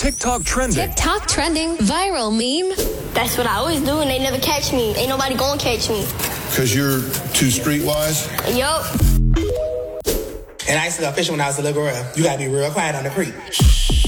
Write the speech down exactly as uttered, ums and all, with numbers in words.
TikTok trending. TikTok trending viral meme. That's what I always do, and they never catch me. Ain't nobody gonna catch me. Because you're too streetwise? Yup. And I used to go fishing when I was a little girl. You gotta be real quiet on the creek.